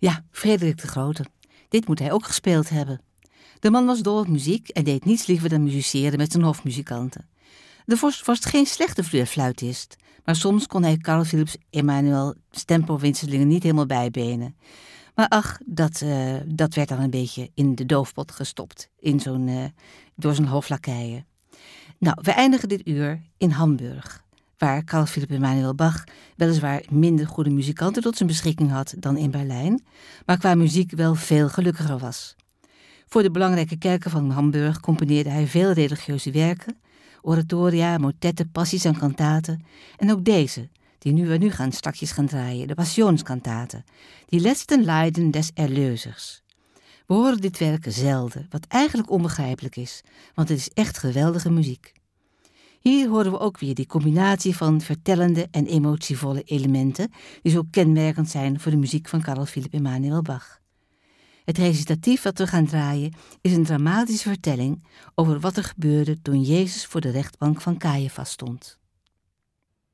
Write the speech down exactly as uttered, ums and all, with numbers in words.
Ja, Frederik de Grote. Dit moet hij ook gespeeld hebben. De man was dol op muziek en deed niets liever dan musiceren met zijn hofmuzikanten. De vorst was geen slechte fluitist, maar soms kon hij Carl Philips Emanuel tempowinselingen niet helemaal bijbenen. Maar ach, dat, uh, dat werd dan een beetje in de doofpot gestopt, in zo'n, uh, door zijn hoflakeien. Nou, we eindigen dit uur in Hamburg, waar Carl Philipp Emanuel Bach weliswaar minder goede muzikanten tot zijn beschikking had dan in Berlijn, maar qua muziek wel veel gelukkiger was. Voor de belangrijke kerken van Hamburg componeerde hij veel religieuze werken, oratoria, motetten, passies en kantaten, en ook deze, die nu we nu gaan stakjes gaan draaien, de Passionskantaten, die letzten Leiden des Erlösers. We horen dit werk zelden, wat eigenlijk onbegrijpelijk is, want het is echt geweldige muziek. Hier horen we ook weer die combinatie van vertellende en emotievolle elementen, die zo kenmerkend zijn voor de muziek van Carl Philipp Emanuel Bach. Het recitatief dat we gaan draaien is een dramatische vertelling over wat er gebeurde toen Jezus voor de rechtbank van Caiaphas stond.